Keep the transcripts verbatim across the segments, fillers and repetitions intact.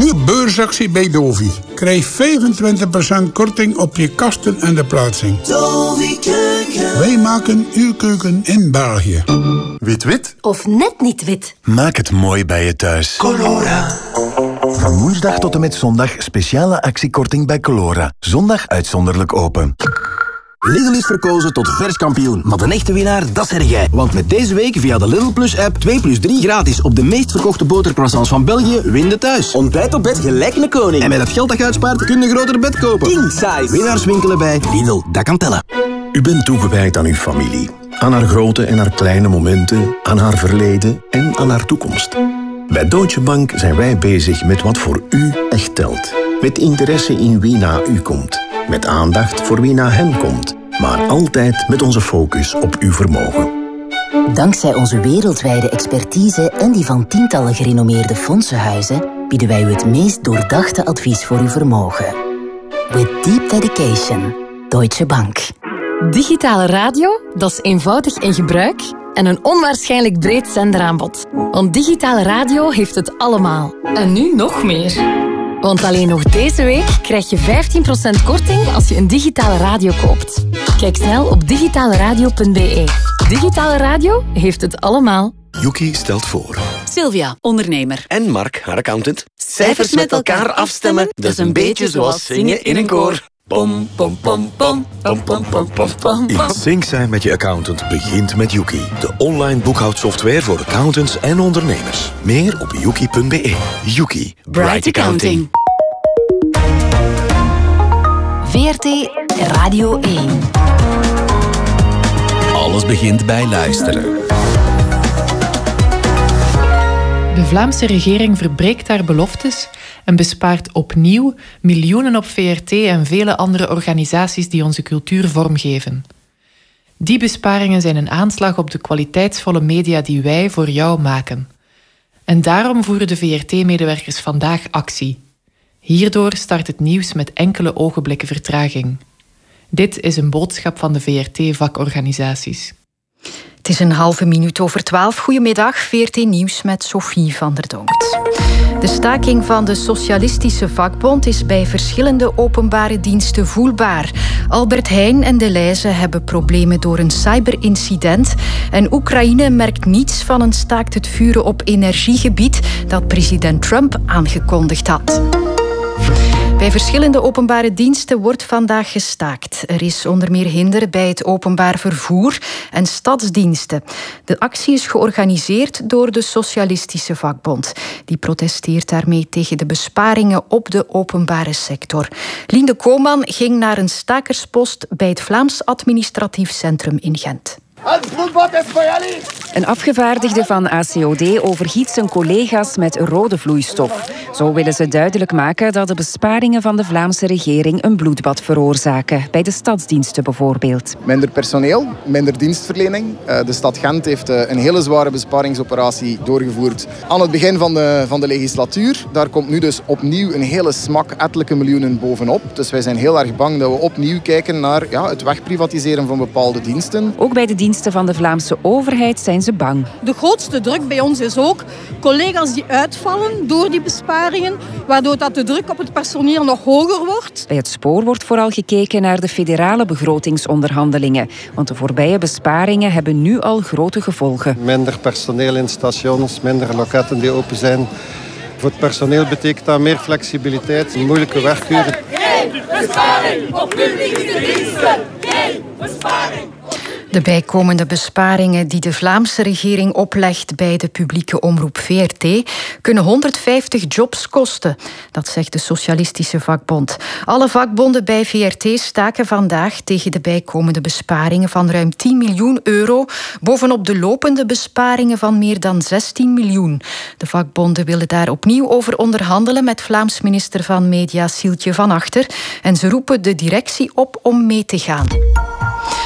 Nu beursactie bij Dovi. Krijg vijfentwintig procent korting op je kasten en de plaatsing. Dovi Keuken. Wij maken uw keuken in België. Wit-wit? Of net niet wit. Maak het mooi bij je thuis. Colora. Van woensdag tot en met zondag speciale actiekorting bij Colora. Zondag uitzonderlijk open. Lidl is verkozen tot vers kampioen. Maar de echte winnaar, dat zeg jij. Want met deze week via de Lidl Plus app twee plus drie gratis op de meest verkochte botercroissants van België, win de thuis. Ontbijt op bed gelijk een koning. En met het geld dat je uitspaart kun je een groter bed kopen. King size. Winnaars winkelen bij Lidl, dat kan tellen. U bent toegewijd aan uw familie. Aan haar grote en haar kleine momenten, aan haar verleden en aan haar toekomst. Bij Deutsche Bank zijn wij bezig met wat voor u echt telt. Met interesse in wie na u komt. Met aandacht voor wie na hen komt. Maar altijd met onze focus op uw vermogen. Dankzij onze wereldwijde expertise en die van tientallen gerenommeerde fondsenhuizen bieden wij u het meest doordachte advies voor uw vermogen. With deep dedication. Deutsche Bank. Digitale radio, dat is eenvoudig in gebruik en een onwaarschijnlijk breed zenderaanbod. Want digitale radio heeft het allemaal. En nu nog meer. Want alleen nog deze week krijg je vijftien procent korting als je een digitale radio koopt. Kijk snel op digitaleradio punt be. Digitale radio heeft het allemaal. Yuki stelt voor. Sylvia, ondernemer. En Mark, haar accountant. Cijfers met elkaar afstemmen, dat is een beetje zoals zingen in een koor. Pom, pom, pom, pom, pom, pom, pom, pom, pom. In sync zijn met je accountant begint met Yuki. De online boekhoudsoftware voor accountants en ondernemers. Meer op yuki punt be. Yuki. Bright Accounting. V R T Radio één. Alles begint bij luisteren. De Vlaamse regering verbreekt haar beloftes en bespaart opnieuw miljoenen op V R T en vele andere organisaties die onze cultuur vormgeven. Die besparingen zijn een aanslag op de kwaliteitsvolle media die wij voor jou maken. En daarom voeren de V R T-medewerkers vandaag actie. Hierdoor start het nieuws met enkele ogenblikken vertraging. Dit is een boodschap van de V R T-vakorganisaties. Het is een halve minuut over twaalf. Goedemiddag, V R T Nieuws met Sophie van der Donkt. De staking van de Socialistische Vakbond is bij verschillende openbare diensten voelbaar. Albert Heijn en Deleuze hebben problemen door een cyberincident. En Oekraïne merkt niets van een staakt het vuren op energiegebied dat president Trump aangekondigd had. Bij verschillende openbare diensten wordt vandaag gestaakt. Er is onder meer hinder bij het openbaar vervoer en stadsdiensten. De actie is georganiseerd door de Socialistische Vakbond. Die protesteert daarmee tegen de besparingen op de openbare sector. Linde Koman ging naar een stakerspost bij het Vlaams Administratief Centrum in Gent. Een afgevaardigde van A C O D overgiet zijn collega's met rode vloeistof. Zo willen ze duidelijk maken dat de besparingen van de Vlaamse regering een bloedbad veroorzaken. Bij de stadsdiensten bijvoorbeeld. Minder personeel, minder dienstverlening. De stad Gent heeft een hele zware besparingsoperatie doorgevoerd aan het begin van de, van de legislatuur. Daar komt nu dus opnieuw een hele smak, ettelijke miljoenen bovenop. Dus wij zijn heel erg bang dat we opnieuw kijken naar ja, het wegprivatiseren van bepaalde diensten. Ook bij de diensten van de Vlaamse overheid zijn ze bang. De grootste druk bij ons is ook collega's die uitvallen door die besparingen, waardoor dat de druk op het personeel nog hoger wordt. Bij het spoor wordt vooral gekeken naar de federale begrotingsonderhandelingen. Want de voorbije besparingen hebben nu al grote gevolgen. Minder personeel in stations, minder loketten die open zijn. Voor het personeel betekent dat meer flexibiliteit, moeilijke werkuren. Geen besparing op publieke diensten! Geen besparing! De bijkomende besparingen die de Vlaamse regering oplegt bij de publieke omroep V R T kunnen honderdvijftig jobs kosten. Dat zegt de Socialistische Vakbond. Alle vakbonden bij V R T staken vandaag tegen de bijkomende besparingen van ruim tien miljoen euro, bovenop de lopende besparingen van meer dan zestien miljoen. De vakbonden willen daar opnieuw over onderhandelen met Vlaams minister van Media Sieltje van Achter en ze roepen de directie op om mee te gaan.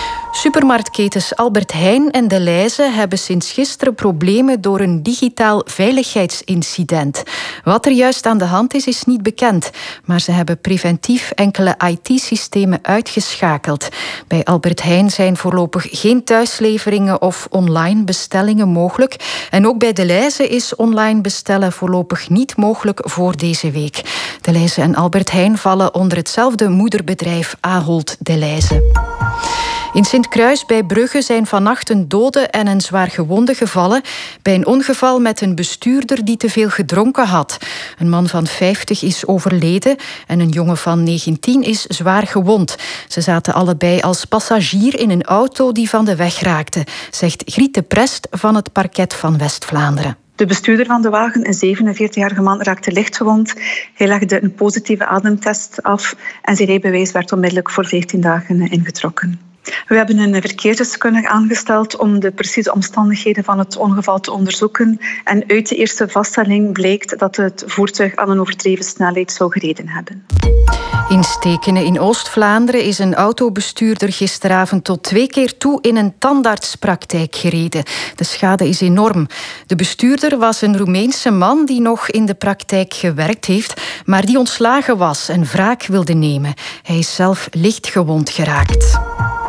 Supermarktketens Albert Heijn en Delhaize hebben sinds gisteren problemen door een digitaal veiligheidsincident. Wat er juist aan de hand is, is niet bekend. Maar ze hebben preventief enkele I T-systemen uitgeschakeld. Bij Albert Heijn zijn voorlopig geen thuisleveringen of online bestellingen mogelijk. En ook bij Delhaize is online bestellen voorlopig niet mogelijk voor deze week. Delhaize en Albert Heijn vallen onder hetzelfde moederbedrijf Ahold Delhaize. In Sint-Kruis bij Brugge zijn vannacht een dode en een zwaar gewonde gevallen bij een ongeval met een bestuurder die te veel gedronken had. Een man van vijftig is overleden en een jongen van negentien is zwaar gewond. Ze zaten allebei als passagier in een auto die van de weg raakte, zegt Griet de Prest van het parket van West-Vlaanderen. De bestuurder van de wagen, een zevenenveertigjarige man, raakte lichtgewond. Hij legde een positieve ademtest af en zijn rijbewijs werd onmiddellijk voor veertien dagen ingetrokken. We hebben een verkeersdeskundige aangesteld om de precieze omstandigheden van het ongeval te onderzoeken. En uit de eerste vaststelling blijkt dat het voertuig aan een overdreven snelheid zou gereden hebben. In Stekene in Oost-Vlaanderen is een autobestuurder gisteravond tot twee keer toe in een tandartspraktijk gereden. De schade is enorm. De bestuurder was een Roemeense man die nog in de praktijk gewerkt heeft, maar die ontslagen was en wraak wilde nemen. Hij is zelf lichtgewond geraakt.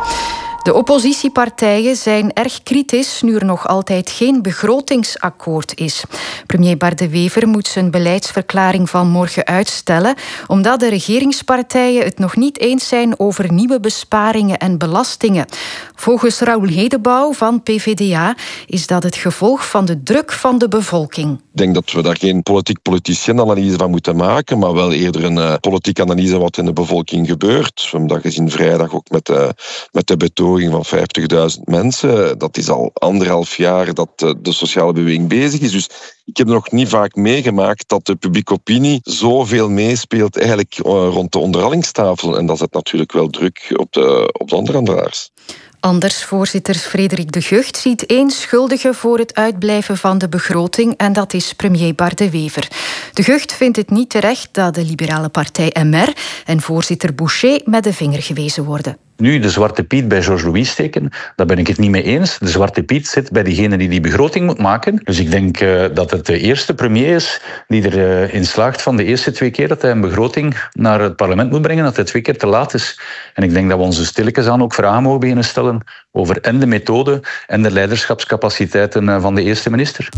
De oppositiepartijen zijn erg kritisch nu er nog altijd geen begrotingsakkoord is. Premier Bart De Wever moet zijn beleidsverklaring van morgen uitstellen, omdat de regeringspartijen het nog niet eens zijn over nieuwe besparingen en belastingen. Volgens Raoul Hedebouw van P V D A is dat het gevolg van de druk van de bevolking. Ik denk dat we daar geen politiek-politiciën-analyse van moeten maken, maar wel eerder een uh, politieke analyse wat in de bevolking gebeurt. We hebben dat gezien vrijdag ook met de, met de betoging van vijftigduizend mensen. Dat is al anderhalf jaar dat uh, de sociale beweging bezig is. Dus ik heb nog niet vaak meegemaakt dat de publieke opinie zoveel meespeelt eigenlijk uh, rond de onderhandelingstafel. En dat zet natuurlijk wel druk op de, op de onderhandelaars. Anders voorzitter Frederik de Gucht ziet één schuldige voor het uitblijven van de begroting en dat is premier Bart De Wever. De Gucht vindt het niet terecht dat de liberale partij M R en voorzitter Boucher met de vinger gewezen worden. Nu de Zwarte Piet bij Georges Louis steken, daar ben ik het niet mee eens. De Zwarte Piet zit bij degene die die begroting moet maken. Dus ik denk uh, dat het de eerste premier is die erin uh, slaagt van de eerste twee keer dat hij een begroting naar het parlement moet brengen, dat hij twee keer te laat is. En ik denk dat we onze stilletjes aan ook vragen mogen beginnen stellen over en de methode en de leiderschapscapaciteiten van de eerste minister.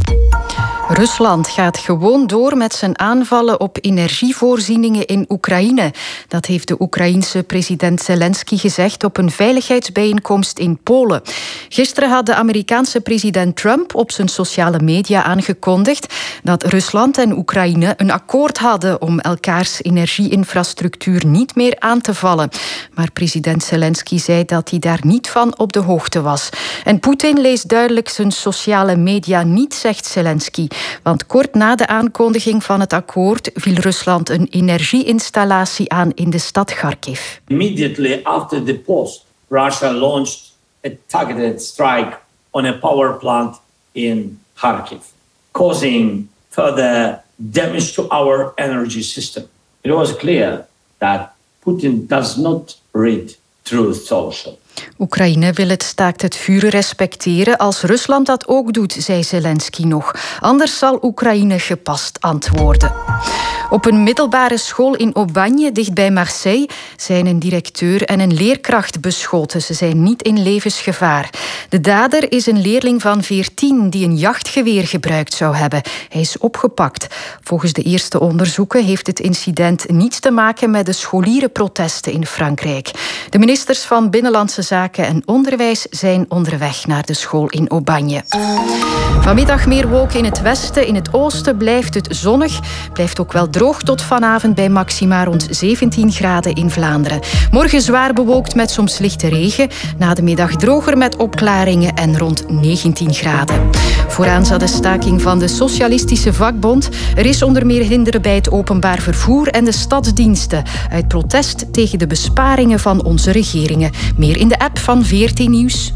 Rusland gaat gewoon door met zijn aanvallen op energievoorzieningen in Oekraïne. Dat heeft de Oekraïense president Zelensky gezegd op een veiligheidsbijeenkomst in Polen. Gisteren had de Amerikaanse president Trump op zijn sociale media aangekondigd dat Rusland en Oekraïne een akkoord hadden om elkaars energieinfrastructuur niet meer aan te vallen. Maar president Zelensky zei dat hij daar niet van op de hoogte was. En Poetin leest duidelijk zijn sociale media niet, zegt Zelensky. Want kort na de aankondiging van het akkoord viel Rusland een energieinstallatie aan in de stad Kharkiv. Immediately after the post, Russia launched a targeted strike on a power plant in Kharkiv, causing further damage to our energy system. It was clear that Putin does not read Truth Social. Oekraïne wil het staakt het vuren respecteren als Rusland dat ook doet, zei Zelensky nog. Anders zal Oekraïne gepast antwoorden. Op een middelbare school in Aubagne, dicht bij Marseille, zijn een directeur en een leerkracht beschoten. Ze zijn niet in levensgevaar. De dader is een leerling van veertien die een jachtgeweer gebruikt zou hebben. Hij is opgepakt. Volgens de eerste onderzoeken heeft het incident niets te maken met de scholierenprotesten in Frankrijk. De ministers van Binnenlandse Zaken en Onderwijs zijn onderweg naar de school in Aubagne. Vanmiddag meer wolken in het westen. In het oosten blijft het zonnig. Blijft ook wel droog tot vanavond bij maxima rond zeventien graden in Vlaanderen. Morgen zwaar bewolkt met soms lichte regen. Na de middag droger met opklaringen en rond negentien graden. Vooraan zat de staking van de Socialistische Vakbond. Er is onder meer hinder bij het openbaar vervoer en de stadsdiensten. Uit protest tegen de besparingen van onze regeringen. Meer in de app van V R T Nieuws.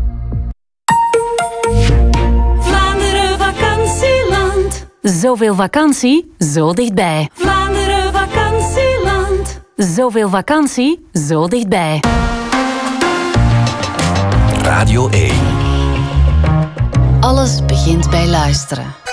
Vlaanderen vakantieland. Zoveel vakantie, zo dichtbij. Vlaanderen vakantieland. Zoveel vakantie, zo dichtbij. Radio één. Alles begint bij luisteren.